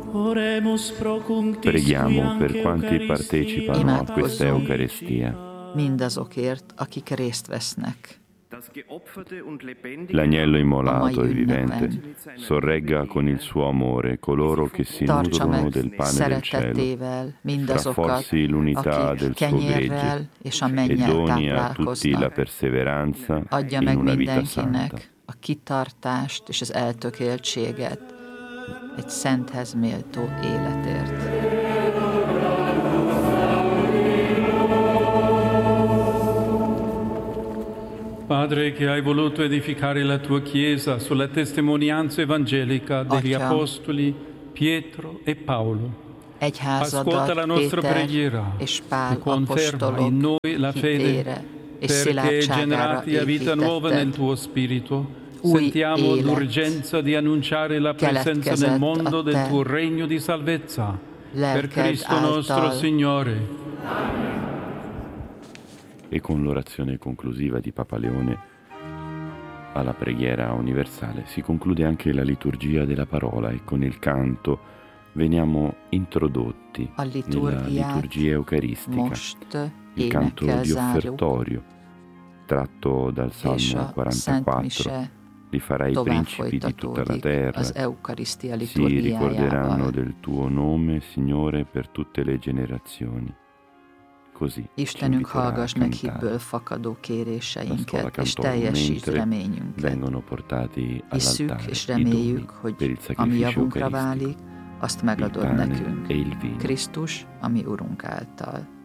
Preghiamo per quanti partecipano a questa Eucaristia. Mindazokért, akik részt vesznek. L'agnello immolato e vivente sorregga con il suo amore coloro che si nutrono del pane del cielo, rafforzi l'unità del suo gregge e doni a tutti la perseveranza adja in meg una vita santa. mindenkinek a kitartást és az eltökéltséget egy szenthez méltó életért. Padre, che hai voluto edificare la tua Chiesa sulla testimonianza evangelica degli Atya, Apostoli Pietro e Paolo, ascolta la Egyházadat nostra Péter preghiera és e Pál conferma in apostolok noi la fede, hitére és perché szilárdságára generati a vita nuova nel építetted. tuo Spirito, Új sentiamo élet l'urgenza di annunciare la presenza nel keletkezett mondo a del te tuo regno di salvezza. Per lelked Cristo nostro által. Signore. E con l'orazione conclusiva di Papa Leone alla preghiera universale si conclude anche la liturgia della parola e con il canto veniamo introdotti A nella liturgiát liturgia eucaristica, most il canto énekkel di zárjuk, offertorio tratto dal és Salmo a 44. Szent Mise Li farai tovább principi di tutta la folytatódik terra, az Eukarisztia si ricorderanno liturgiájával. del tuo nome, Signore, per tutte le generazioni. Così ci Istenünk, inviterà a hallgass meg cantare. hitből fakadó La kéréseinket, stola és cantò teljesítsd mentre reményünket. vengono portati Hisszük all'altare és i doni reméljük, per hogy il ami sacrificio javunkra eucaristico, válik, azt il megadod pane nekünk. e il vino. Krisztus, ami Urunk által.